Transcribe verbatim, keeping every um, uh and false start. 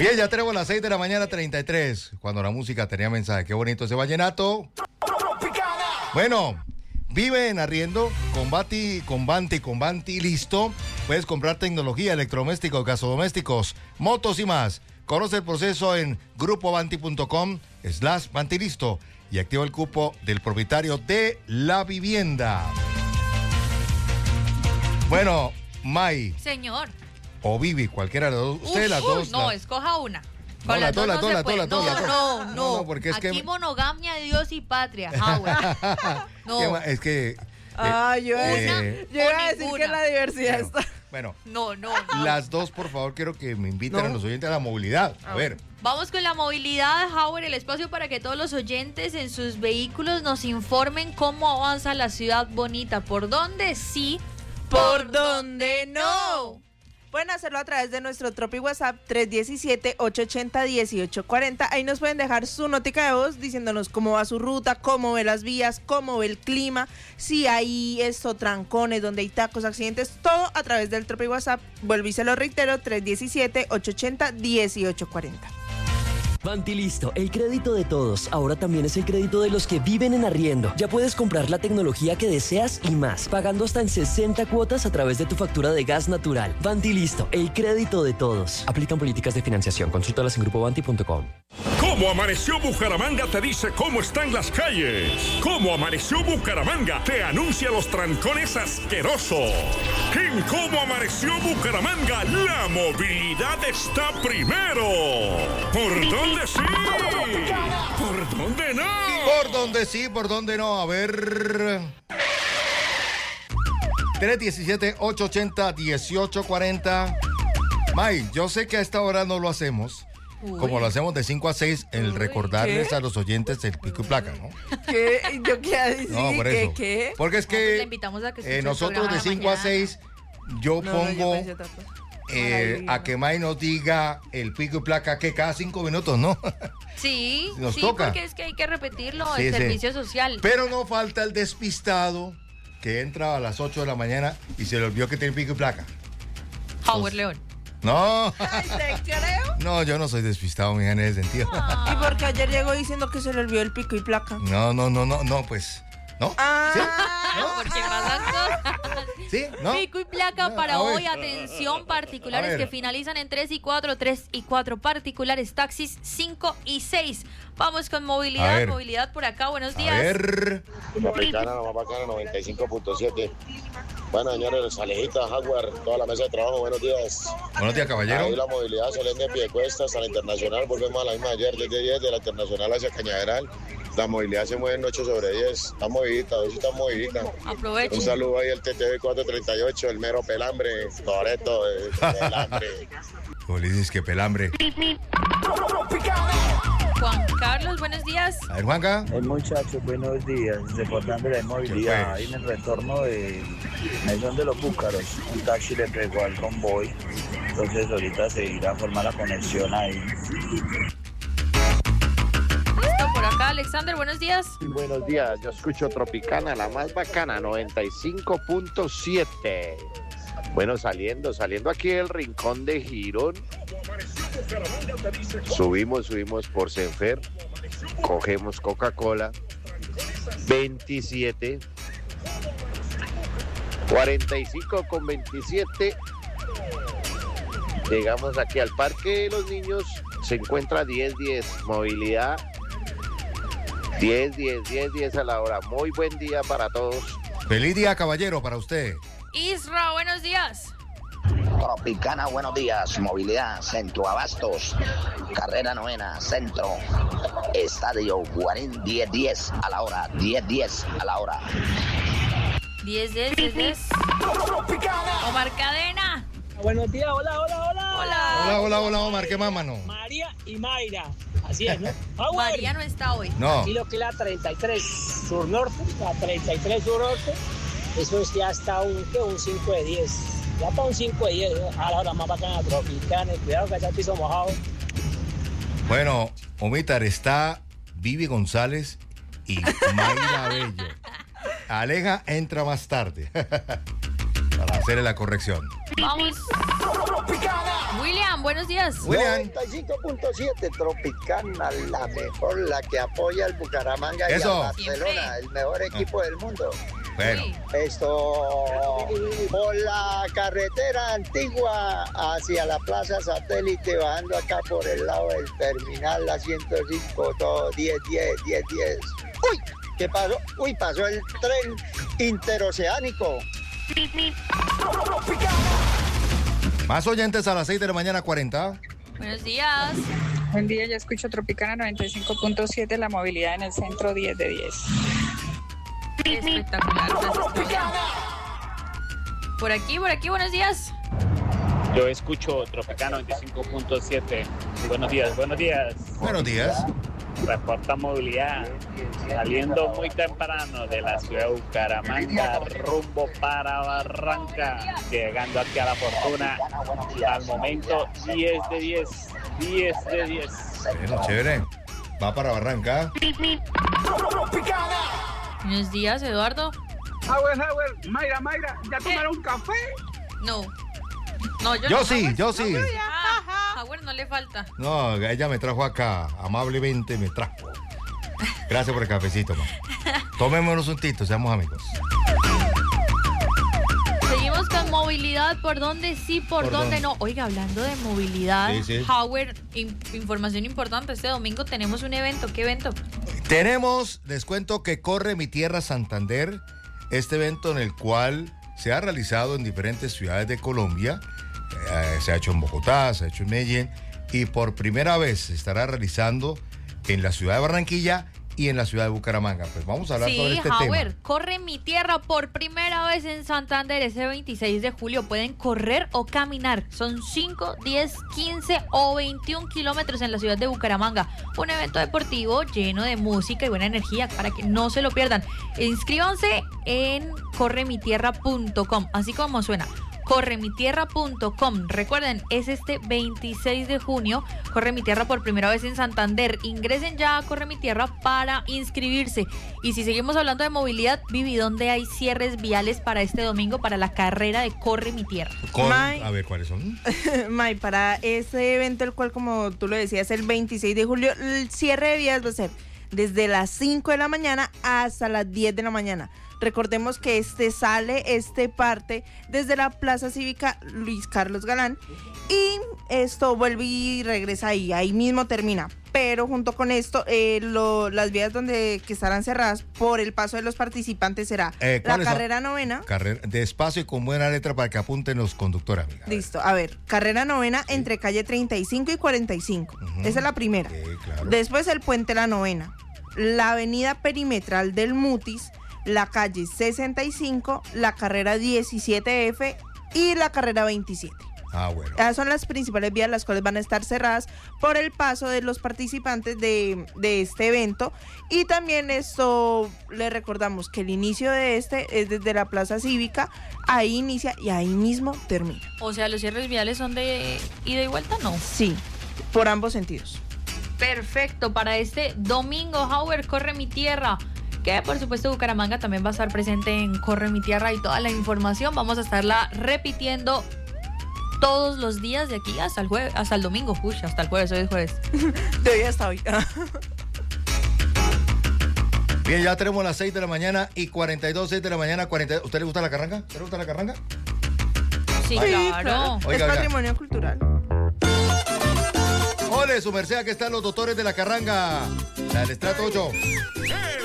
Bien, ya tenemos las seis de la mañana, treinta y tres. Cuando la música tenía mensaje. Qué bonito ese vallenato. Bueno, vive en arriendo con Bati, con Banti, con Banti, listo. Puedes comprar tecnología, electrodomésticos, gasodomésticos, motos y más. Conoce el proceso en grupobanti.com slash Banti listo y activa el cupo del propietario de la vivienda. Bueno, May. Señor. O Vivi, cualquiera de las dos. Usted las dos. No, la... escoja una. No, Con la las dos tola, no tola, se puede. tola, tola, No, tola. no, No, no. no, porque es Aquí que- monogamia, Dios y patria. Howard. No. Es que... Ah, yo, iba a eh, decir- yo iba a decir ninguna. que la diversidad bueno, está. bueno, No, no, no. las dos, por favor, quiero que me inviten No. a los oyentes a la movilidad. A ver. Vamos con la movilidad, Howard, el espacio para que todos los oyentes en sus vehículos nos informen cómo avanza la ciudad bonita. ¿Por dónde sí? ¿Por dónde no? Pueden hacerlo a través de nuestro Tropi WhatsApp tres uno siete, ocho ocho cero, uno ocho cuatro cero. Ahí nos pueden dejar su notica de voz diciéndonos cómo va su ruta, cómo ve las vías, cómo ve el clima, si hay esto, trancones, donde hay tacos, accidentes, todo a través del Tropi WhatsApp. Vuelvo y se lo reitero, tres uno siete, ocho ocho cero, uno ocho cuatro cero. Banti listo, el crédito de todos. Ahora también es el crédito de los que viven en arriendo. Ya puedes comprar la tecnología que deseas y más, pagando hasta en sesenta cuotas a través de tu factura de gas natural. Banti listo, el crédito de todos. Aplican políticas de financiación. Consúltalas en grupo banti punto com. ¿Cómo amaneció Bucaramanga? Te dice cómo están las calles. ¿Cómo amaneció Bucaramanga? Te anuncia los trancones asquerosos. En ¿Cómo amaneció Bucaramanga? La movilidad está primero. ¿Por dónde sí? ¿Por dónde no? Por donde sí, por donde no. A ver. tres uno siete, ocho ocho cero, uno ocho cuatro cero. May, yo sé que a esta hora no lo hacemos. Uy. Como lo hacemos de cinco a seis, el Uy, recordarles ¿qué? a los oyentes el pico y placa, ¿no? ¿Qué? ¿Yo qué decir? No, por ¿Qué? eso. ¿Qué? Porque es No, pues que le invitamos a que escuche eh, el nosotros de programa de cinco a mañana. seis, yo No, no, yo pongo pensé otra cosa. eh, Maravilla. a que May nos diga el pico y placa que cada cinco minutos, ¿no? Sí, Nos sí, toca. porque es que hay que repetirlo, Sí, el sí. servicio social. Pero no falta el despistado que entra a las ocho de la mañana y se le olvidó que tiene pico y placa. Howard León. No, Ay, te creo. no, yo no soy despistado, mija, en ese sentido. Y porque ayer llegó diciendo que se le olvidó el pico y placa. No, no, no, no, no, pues, ¿no? Ah, Porque pasan cosas. ¿Sí? ¿No? Pico y placa No, para a ver. hoy. Atención, particulares A ver. que finalizan en tres y cuatro, tres y cuatro. Particulares, taxis cinco y seis. Vamos con A movilidad. ver. Movilidad por acá. Buenos A días. ver, Africana, la más bacana, noventa y cinco punto siete. Bueno, señores, Alejita, Jaguar, toda la mesa de trabajo, buenos días. buenos días, Ahí caballero. la movilidad saliendo de Piedecuestas a la Internacional, volvemos a la misma de ayer, desde diez de la Internacional hacia Cañaveral. La movilidad se mueve en ocho sobre diez, está movidita, hoy sí está movidita. Aprovechen. Un saludo ahí al T T V cuatrocientos treinta y ocho, el mero pelambre, Toreto, el pelambre. Como le dices que pelambre. Juan Carlos, buenos días. A ver, Juanca. El muchacho, buenos días, reportando la movilidad, ¿Qué ahí en el retorno de Mesón de los Búcaros, un taxi le pegó al convoy, entonces ahorita se irá a formar la conexión ahí. Listo, por acá, Alexander, buenos días. Buenos días, yo escucho Tropicana, la más bacana, noventa y cinco punto siete. Bueno, saliendo, saliendo aquí del rincón de Girón, subimos, subimos por Senfer, cogemos Coca-Cola, veintisiete, cuarenta y cinco con veintisiete, llegamos aquí al Parque de los Niños, se encuentra diez diez, movilidad diez diez, diez diez a la hora. Muy buen día para todos. Feliz día, caballero, para usted. Isra, buenos días. Tropicana, buenos días. Movilidad, Centro Abastos, carrera novena, Centro, Estadio cuarenta, diez diez a la hora, diez diez a la hora. diez, diez, diez, diez. Omar Cadena. Buenos días, hola, hola, hola. Hola. Hola, hola, hola, Omar, ¿qué más, mano? María y Mayra. Así es, ¿no? Ah, bueno. María no está hoy. No. Aquí lo que es la treinta y tres sur norte, la treinta y tres sur norte, eso es, ya está un, ¿qué? Un cinco de diez. Ya está un cinco de diez, a la hora más bacana, Tropicana, cuidado que allá el piso mojado. Bueno, Omitar, está Vivi González y Mayra Bello. Aleja entra más tarde para hacerle la corrección. Vamos. William, buenos días. William. noventa y cinco punto siete Tropicana, la mejor, la que apoya al Bucaramanga Eso. y al Barcelona, Siempre. el mejor equipo del mundo. Bueno, Esto por la carretera antigua hacia la Plaza Satélite, bajando acá por el lado del terminal, la ciento cinco, todo diez, diez, diez, diez. ¡Uy! ¿Qué pasó? Uy, pasó el tren interoceánico. más oyentes a las seis de la mañana, cuarenta. Buenos días. Buen día, ya escucho Tropicana noventa y cinco punto siete, la movilidad en el centro diez de diez. Espectacular. Gracias, William. Por aquí, por aquí, buenos días. Yo escucho Tropicana noventa y cinco punto siete. Buenos días, buenos días. Buenos días. Reporta movilidad saliendo muy temprano de la ciudad de Bucaramanga rumbo para Barranca, llegando aquí a La Fortuna. Al momento diez de diez, diez de diez. Bueno, chévere. Va para Barranca. Buenos días, Eduardo. Howard, Howard, Mayra, Mayra, ¿ya tomaron un café? No. No, yo, Yo no. sí, yo sí. Ah, Howard no le falta. No, ella me trajo acá, amablemente me trajo. Gracias por el cafecito, ma. Tomémonos un tito, seamos amigos. Seguimos con movilidad, por dónde sí, por, ¿Por dónde dónde? no. Oiga, hablando de movilidad, Sí, sí. Howard, in- información importante, este domingo tenemos un evento. ¿Qué evento? Tenemos, les cuento que corre Mi Tierra Santander, este evento en el cual se ha realizado en diferentes ciudades de Colombia, eh, se ha hecho en Bogotá, se ha hecho en Medellín, y por primera vez se estará realizando en la ciudad de Barranquilla y en la ciudad de Bucaramanga. Pues vamos a hablar sobre Sí, este Howard, tema. corre Mi Tierra por primera vez en Santander ese veintiséis de julio. Pueden correr o caminar. Son cinco, diez, quince o veintiún kilómetros en la ciudad de Bucaramanga. Un evento deportivo lleno de música y buena energía para que no se lo pierdan. Inscríbanse en corre mi tierra punto com, así como suena. corre mi tierra punto com. Recuerden, es este veintiséis de junio. Corre Mi Tierra por primera vez en Santander. Ingresen ya a Corre Mi Tierra para inscribirse. Y si seguimos hablando de movilidad, Vivi, ¿dónde hay cierres viales para este domingo para la carrera de Corre Mi Tierra? Con- May- a ver, ¿cuáles son? May, para ese evento, el cual, como tú lo decías, el veintiséis de julio, el cierre de vías va a ser desde las cinco de la mañana hasta las diez de la mañana. Recordemos que este sale, este parte desde la Plaza Cívica Luis Carlos Galán y esto vuelve y regresa ahí, ahí mismo termina. Pero junto con esto, eh, lo- las vías donde que estarán cerradas por el paso de los participantes será Eh, la ¿cuáles son? carrera novena. Carrera, despacio y con buena letra para que apunten los conductores, amiga. Listo, a ver, carrera novena entre calle treinta y cinco y cuarenta y cinco. Ujú. Esa es la primera. Sí, claro. Después el puente La Novena, la avenida perimetral del Mutis, la calle sesenta y cinco, la carrera diecisiete F y la carrera veintisiete. Ah, bueno. Esas son las principales vías las cuales van a estar cerradas por el paso de los participantes de, de este evento. Y también esto, le recordamos que el inicio de este es desde la Plaza Cívica, ahí inicia y ahí mismo termina. O sea, ¿los cierres viales son de ida y vuelta? No. Sí, por ambos sentidos. Perfecto, para este domingo, Howard, Corre Mi Tierra, que por supuesto Bucaramanga también va a estar presente en Corre Mi Tierra, y toda la información vamos a estarla repitiendo todos los días de aquí hasta el jueves, hasta el domingo. Uy, hasta el jueves, hoy es jueves. De hoy hasta hoy. Bien, ya tenemos las seis de la mañana y cuarenta y dos, seis de la mañana, cuarenta y dos. ¿Usted le gusta la carranga? ¿Usted le gusta la carranga? Sí, Ay. claro. Oiga, es oiga. patrimonio cultural. Ole, su merced, aquí están los doctores de la carranga. La del estrato ocho.